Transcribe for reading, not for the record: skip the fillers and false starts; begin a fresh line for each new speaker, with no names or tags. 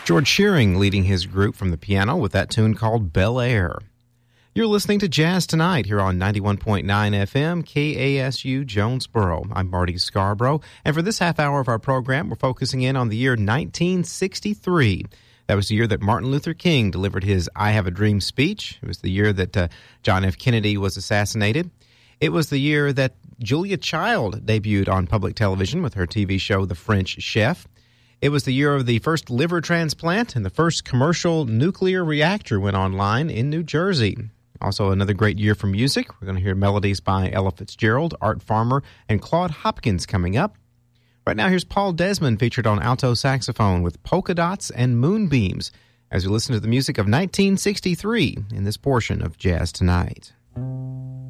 George Shearing leading his group from the piano with that tune called Bel Air. You're listening to Jazz Tonight here on 91.9 FM, KASU Jonesboro. I'm Marty Scarborough, and for this half hour of our program, we're focusing in on the year 1963. That was the year that Martin Luther King delivered his I Have a Dream speech. It was the year that John F. Kennedy was assassinated. It was the year that Julia Child debuted on public television with her TV show The French Chef. It was the year of the first liver transplant, and the first commercial nuclear reactor went online in New Jersey. Also another great year for music. We're going to hear melodies by Ella Fitzgerald, Art Farmer, and Claude Hopkins coming up. Right now, here's Paul Desmond featured on alto saxophone with Polka Dots and Moonbeams as we listen to the music of 1963 in this portion of Jazz Tonight.